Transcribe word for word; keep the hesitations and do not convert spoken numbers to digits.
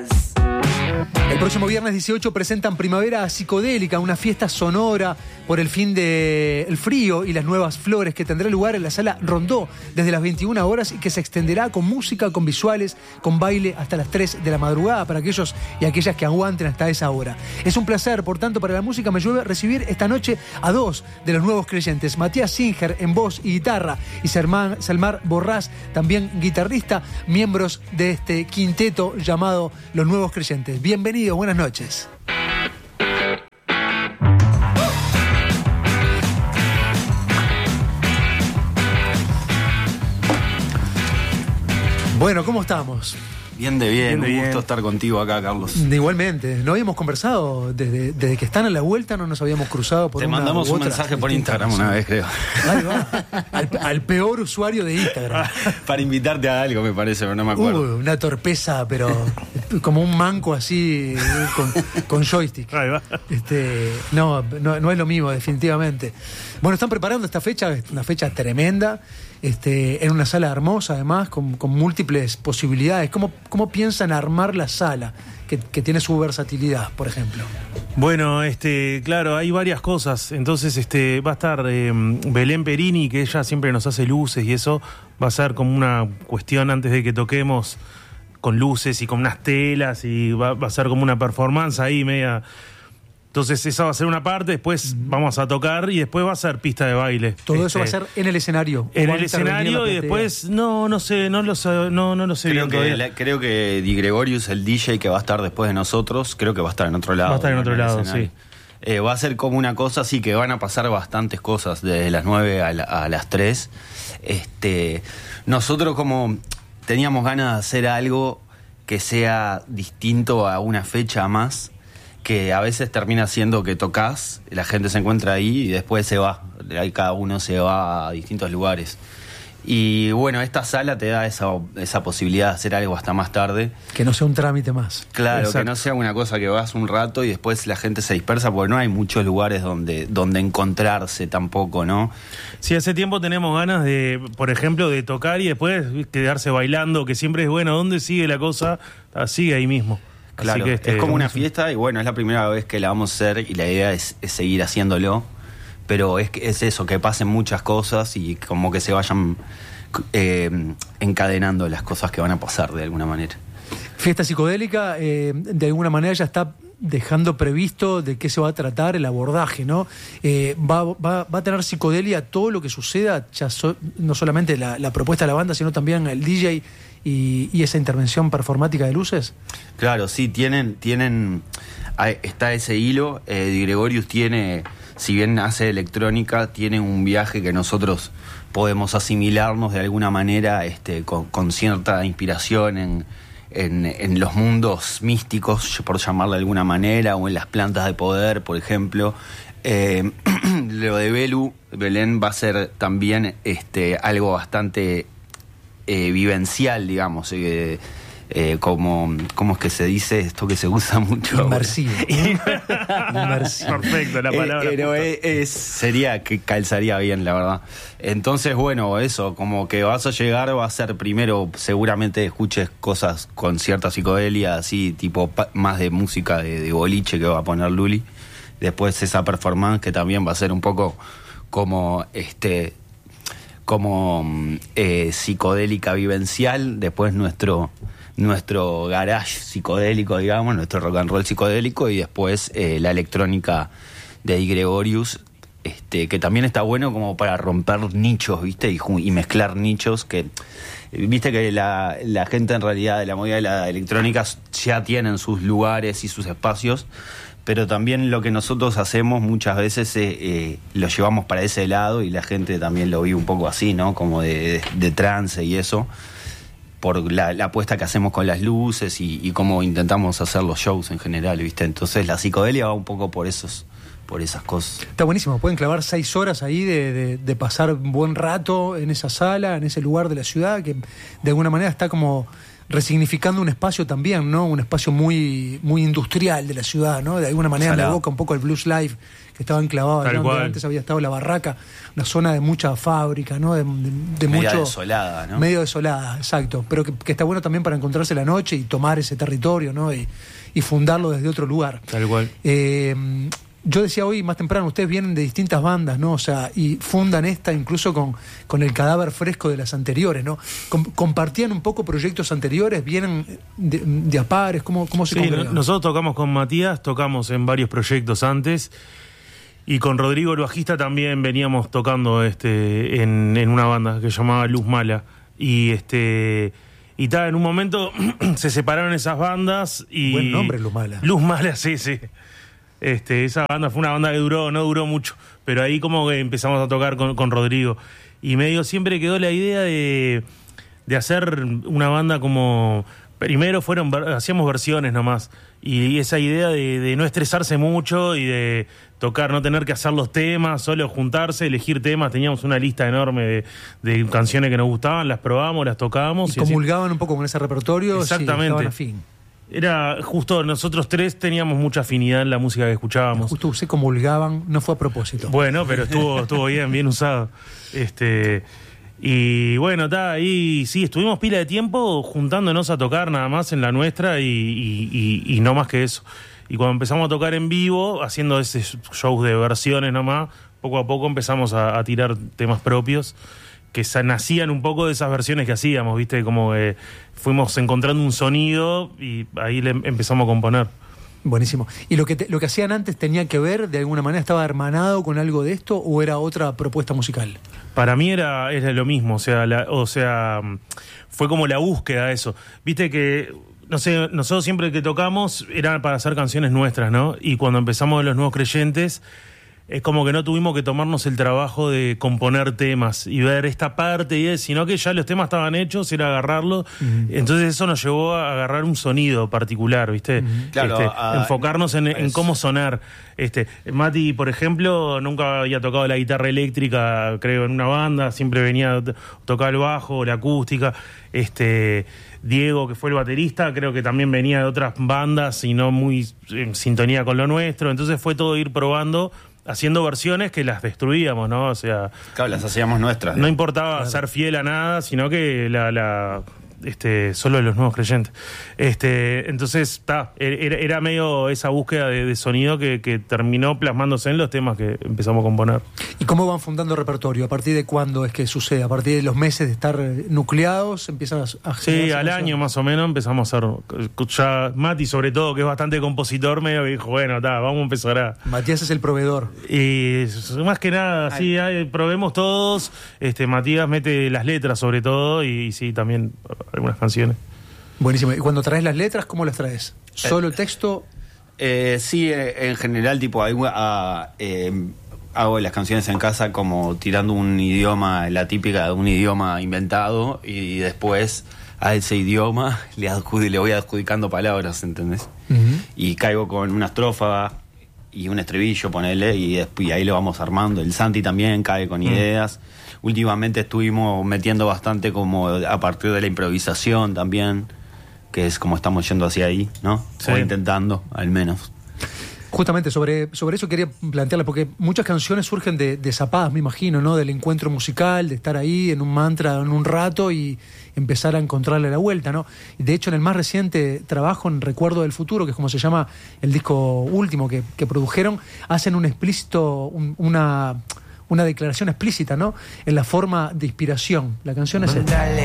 El próximo viernes dieciocho presentan Primavera Psicodélica, una fiesta sonora por el fin del frío y las nuevas flores que tendrá lugar en la Sala Rondó desde las veintiuna horas y que se extenderá con música, con visuales, con baile hasta las tres de la madrugada para aquellos y aquellas que aguanten hasta esa hora. Es un placer, por tanto, para la música me llueve recibir esta noche a dos de los nuevos creyentes, Matías Singer en voz y guitarra y Salmar, Salmar Borrás, también guitarrista, miembros de este quinteto llamado Los Nuevos Creyentes. Bienvenidos, buenas noches. Bueno, ¿cómo estamos? Bien de bien, bien de un bien. gusto estar contigo acá, Carlos. Igualmente, no habíamos conversado desde, desde que están a la vuelta, no nos habíamos cruzado por Te una mandamos u un otra mensaje por distinta Instagram razón. una vez, creo. Ahí va, al, al peor usuario de Instagram. Para invitarte a algo, me parece, pero no me acuerdo. Uh, una torpeza, pero como un manco así, con, con joystick. Ahí va. Este, no, no, no es lo mismo, definitivamente. Bueno, están preparando esta fecha, una fecha tremenda, este, en una sala hermosa, además, con, con múltiples posibilidades. ¿Cómo, cómo piensan armar la sala, que, que tiene su versatilidad, por ejemplo? Bueno, este, claro, hay varias cosas. Entonces, este, va a estar eh, Belén Perini, que ella siempre nos hace luces y eso va a ser como una cuestión antes de que toquemos con luces y con unas telas y va, va a ser como una performance ahí media. Entonces esa va a ser una parte, después vamos a tocar y después va a ser pista de baile. Todo Este, eso va a ser en el escenario. en ¿Va a el intervenir escenario la y platea? después no no sé no lo sé no no lo sé Creo bien que, todavía. la- creo que Di Gregorius, el D J que va a estar después de nosotros, creo que va a estar en otro lado. Va a estar en ¿no? otro el lado, escenario. sí. Eh, va a ser como una cosa así que van a pasar bastantes cosas desde las nueve a, la- a las tres. Este, nosotros como teníamos ganas de hacer algo que sea distinto a una fecha más, que a veces termina siendo que tocas, la gente se encuentra ahí y después se va. Ahí cada uno se va a distintos lugares. Y bueno, esta sala te da esa, esa posibilidad de hacer algo hasta más tarde. Que no sea un trámite más. Claro, Exacto. que no sea una cosa que vas un rato y después la gente se dispersa, porque no hay muchos lugares donde, donde encontrarse tampoco, ¿no? Sí, hace tiempo tenemos ganas de, por ejemplo, de tocar y después quedarse bailando, que siempre es bueno. ¿Dónde sigue la cosa? Ah, sigue ahí mismo. Así Claro, que, este, es como una vamos a- fiesta y bueno, es la primera vez que la vamos a hacer y la idea es, es seguir haciéndolo, pero es, que- es eso, que pasen muchas cosas y como que se vayan eh, encadenando las cosas que van a pasar de alguna manera. Fiesta psicodélica, eh, de alguna manera ya está dejando previsto de qué se va a tratar el abordaje, ¿no? Eh, va, va, va a tener psicodelia todo lo que suceda, ya so- no solamente la, la propuesta de la banda, sino también el D J y, y esa intervención performática de luces. Claro, sí, tienen, tienen, ahí está ese hilo. eh, Di Gregorius tiene, si bien hace electrónica, tiene un viaje que nosotros podemos asimilarnos de alguna manera, este, con, con cierta inspiración en, en, en los mundos místicos, por llamarlo de alguna manera, o en las plantas de poder, por ejemplo. Eh, lo de Belu, Belén, va a ser también este, algo bastante eh, vivencial, digamos, eh, eh, como, ¿cómo es que se dice esto que se usa mucho ahora? Inmersivo. Inmersivo. Perfecto, la Eh, palabra. pero justa. es, es- sería que calzaría bien, la verdad. Entonces, bueno, eso, como que vas a llegar, va a ser primero, seguramente escuches cosas con cierta psicodelia, así, tipo pa- más de música de, de boliche que va a poner Luli. Después esa performance que también va a ser un poco como este como mm, eh, psicodélica vivencial. Después nuestro nuestro garage psicodélico, digamos, nuestro rock and roll psicodélico, y después eh, la electrónica de Di Gregorius, este, que también está bueno como para romper nichos, ¿viste? Y, ju- y mezclar nichos que, viste que la, la gente en realidad de la movida de la electrónica ya tienen sus lugares y sus espacios, pero también lo que nosotros hacemos muchas veces eh, eh, lo llevamos para ese lado y la gente también lo vive un poco así, ¿no? Como de, de, de trance y eso, por la, la apuesta que hacemos con las luces y, y cómo intentamos hacer los shows en general, ¿viste? Entonces la psicodelia va un poco por esos, por esas cosas. Está buenísimo, pueden clavar seis horas ahí de, de, de pasar un buen rato en esa sala, en ese lugar de la ciudad, que de alguna manera está como resignificando un espacio también, ¿no? Un espacio muy, muy industrial de la ciudad, ¿no? De alguna manera me evoca un poco el Blues Live, que estaba enclavado allá donde antes había estado la barraca, una zona de mucha fábrica, ¿no? De, de, de medio mucho, desolada, ¿no? Medio desolada, exacto. Pero que, que está bueno también para encontrarse la noche y tomar ese territorio, ¿no? Y, y fundarlo desde otro lugar. Tal cual. Eh, Yo decía hoy, más temprano, ustedes vienen de distintas bandas, ¿no? O sea, y fundan esta incluso con, con el cadáver fresco de las anteriores, ¿no? Com- ¿Compartían un poco proyectos anteriores? ¿Vienen de, de a pares? ¿Cómo, cómo se Sí, congregan? nosotros tocamos con Matías, tocamos en varios proyectos antes, y con Rodrigo, el bajista, también veníamos tocando este en, en una banda que se llamaba Luz Mala. Y este... Y tal, en un momento se separaron esas bandas y... Buen nombre, Luz Mala. Luz Mala, sí, sí. Este, esa banda fue una banda que duró, no duró mucho, pero ahí como que empezamos a tocar con, con Rodrigo. Y medio siempre quedó la idea de, de hacer una banda como... Primero fueron hacíamos versiones nomás. Y esa idea de, de no estresarse mucho y de tocar, no tener que hacer los temas, solo juntarse, elegir temas. Teníamos una lista enorme de, de canciones que nos gustaban, las probamos, las tocábamos. Y, y comulgaban así un poco con ese repertorio. Exactamente. Sí, estaban afín. Era justo, nosotros tres teníamos mucha afinidad en la música que escuchábamos. Justo usted comulgaban, no fue a propósito. Bueno, pero estuvo, estuvo bien, bien usado. Este, y bueno, está ahí, sí, estuvimos pila de tiempo juntándonos a tocar nada más en la nuestra y, y, y, y no más que eso. Y cuando empezamos a tocar en vivo, haciendo ese show de versiones nomás, poco a poco empezamos a, a tirar temas propios que nacían un poco de esas versiones que hacíamos, ¿viste? Como que fuimos encontrando un sonido y ahí le empezamos a componer. Buenísimo. ¿Y lo que te, lo que hacían antes tenía que ver, de alguna manera, estaba hermanado con algo de esto o era otra propuesta musical? Para mí era, era lo mismo, o sea, la, o sea, fue como la búsqueda de eso. Viste que, no sé, nosotros siempre que tocamos era para hacer canciones nuestras, ¿no? Y cuando empezamos Los Nuevos Creyentes, es como que no tuvimos que tomarnos el trabajo de componer temas y ver esta parte y eso, sino que ya los temas estaban hechos, era agarrarlos. Uh-huh. Entonces eso nos llevó a agarrar un sonido particular, ¿viste? Uh-huh. Claro, este, uh, enfocarnos en, en cómo sonar. Este, Mati, por ejemplo, nunca había tocado la guitarra eléctrica, creo, en una banda, siempre venía a tocar el bajo, la acústica. Este, Diego, que fue el baterista, creo que también venía de otras bandas y no muy en sintonía con lo nuestro. Entonces fue todo ir probando, haciendo versiones que las destruíamos, ¿no? O sea... Claro, las hacíamos nuestras. No importaba claro. ser fiel a nada, sino que la... la este solo Los Nuevos Creyentes. Este, entonces, está, era, era medio esa búsqueda de, de sonido que, que terminó plasmándose en los temas que empezamos a componer. ¿Y cómo van fundando repertorio? ¿A partir de cuándo es que sucede? ¿A partir de los meses de estar nucleados? ¿Empiezan a, a Sí, al año más o menos empezamos a hacer... Ya Mati, sobre todo, que es bastante compositor, medio dijo, bueno, está, vamos a empezar a... Matías es el proveedor. Y más que nada, Ay. sí, hay, probemos todos. Este, Matías mete las letras sobre todo y, y sí, también... algunas canciones. Buenísimo. ¿Y cuando traes las letras, cómo las traes? ¿Solo el texto? Eh, sí, en general, tipo, hay, uh, eh, hago las canciones en casa como tirando un idioma, la típica de un idioma inventado, y después a ese idioma le, adjud- le voy adjudicando palabras, ¿entendés? Uh-huh. Y caigo con una estrofa y un estribillo, ponele, y, después, y ahí lo vamos armando. El Santi también cae con uh-huh. ideas. Últimamente estuvimos metiendo bastante como a partir de la improvisación también, que es como estamos yendo hacia ahí, ¿no? Sí. O intentando, al menos. Justamente sobre, sobre eso quería plantearle, porque muchas canciones surgen de, de zapadas, me imagino, ¿no? Del encuentro musical, de estar ahí en un mantra en un rato y empezar a encontrarle la vuelta, ¿no? De hecho, en el más reciente trabajo, en Recuerdo del Futuro, que es como se llama el disco último que, que produjeron, hacen un explícito, un, una... una declaración explícita, ¿no? En la forma de inspiración. La canción es esta.